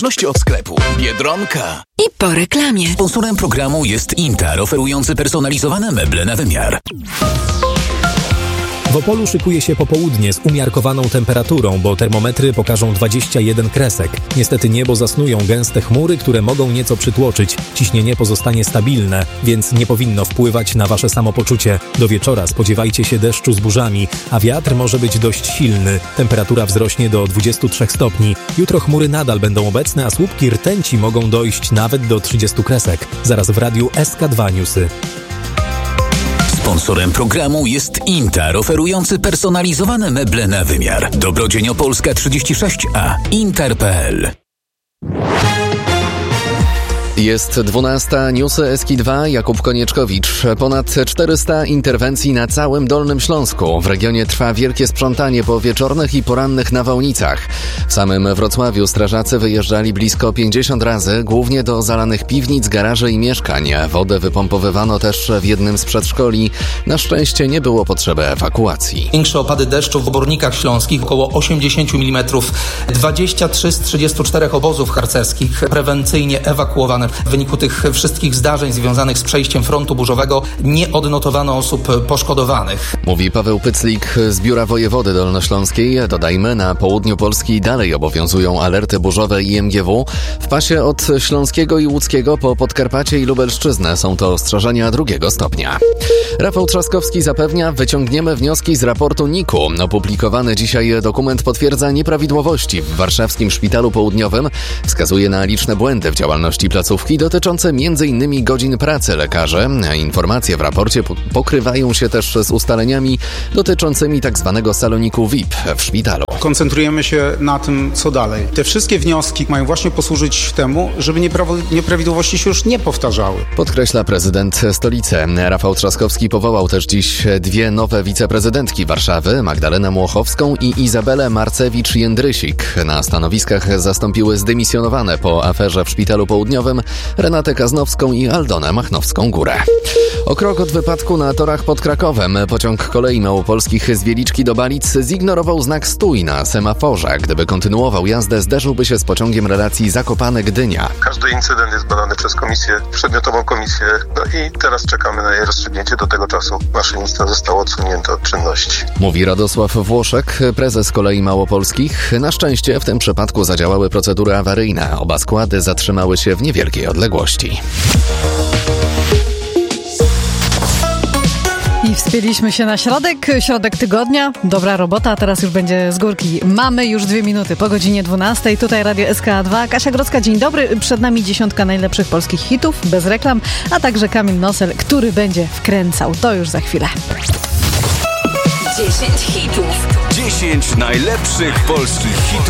od sklepu Biedronka. I po reklamie. Sponsorem programu jest Inter, oferujący personalizowane meble na wymiar. W Opolu szykuje się popołudnie z umiarkowaną temperaturą, bo termometry pokażą 21 kresek. Niestety niebo zasnują gęste chmury, które mogą nieco przytłoczyć. Ciśnienie pozostanie stabilne, więc nie powinno wpływać na wasze samopoczucie. Do wieczora spodziewajcie się deszczu z burzami, a wiatr może być dość silny. Temperatura wzrośnie do 23 stopni. Jutro chmury nadal będą obecne, a słupki rtęci mogą dojść nawet do 30 kresek. Zaraz w radiu SK2 Newsy. Sponsorem programu jest Inter, oferujący personalizowane meble na wymiar. Dobrodzień Opolska 36A. Inter.pl. Jest 12. Newsy SK2, Jakub Konieczkowicz. Ponad 400 interwencji na całym Dolnym Śląsku. W regionie trwa wielkie sprzątanie po wieczornych i porannych nawałnicach. W samym Wrocławiu strażacy wyjeżdżali blisko 50 razy, głównie do zalanych piwnic, garaży i mieszkań. Wodę wypompowywano też w jednym z przedszkoli. Na szczęście nie było potrzeby ewakuacji. Większe opady deszczu w obornikach śląskich, około 80 mm. 23 z 34 obozów harcerskich prewencyjnie ewakuowane. W wyniku tych wszystkich zdarzeń związanych z przejściem frontu burzowego nie odnotowano osób poszkodowanych. Mówi Paweł Pyclik z Biura Wojewody Dolnośląskiej. Dodajmy, na południu Polski dalej obowiązują alerty burzowe i MGW. W pasie od Śląskiego i Łódzkiego po Podkarpacie i Lubelszczyznę są to ostrzeżenia 2 stopnia. Rafał Trzaskowski zapewnia, wyciągniemy wnioski z raportu NIK-u. Opublikowany dzisiaj dokument potwierdza nieprawidłowości w warszawskim szpitalu południowym. Wskazuje na liczne błędy w działalności placówki dotyczące m.in. godzin pracy lekarzy. Informacje w raporcie pokrywają się też z ustaleniami dotyczącymi tzw. saloniku VIP w szpitalu. Koncentrujemy się na tym, co dalej. Te wszystkie wnioski mają właśnie posłużyć temu, żeby nieprawidłowości się już nie powtarzały. Podkreśla prezydent stolicy. Rafał Trzaskowski powołał też dziś 2 nowe wiceprezydentki Warszawy, Magdalenę Młochowską i Izabelę Marcewicz-Jędrysik. Na stanowiskach zastąpiły zdymisjonowane po aferze w szpitalu południowym Renatę Kaznowską i Aldonę Machnowską-Górę. O krok od wypadku na torach pod Krakowem pociąg kolei małopolskich z Wieliczki do Balic zignorował znak stój na semaforze. Gdyby kontynuował jazdę, zderzyłby się z pociągiem relacji Zakopane-Gdynia. Każdy incydent jest badany przez przedmiotową komisję, i teraz czekamy na jej rozstrzygnięcie. Do tego czasu maszynista został odsunięty od czynności. Mówi Radosław Włoszek, prezes Kolei Małopolskich. Na szczęście w tym przypadku zadziałały procedury awaryjne. Oba składy zatrzymały się w niewielkiej odległości. I wspięliśmy się na środek tygodnia. Dobra robota, a teraz już będzie z górki. Mamy już 2 minuty po godzinie 12. Tutaj Radio SK2. Kasia Grodzka, dzień dobry. Przed nami 10 najlepszych polskich hitów, bez reklam, a także Kamil Nosel, który będzie wkręcał. To już za chwilę. 10 hitów. 10 najlepszych polskich hitów.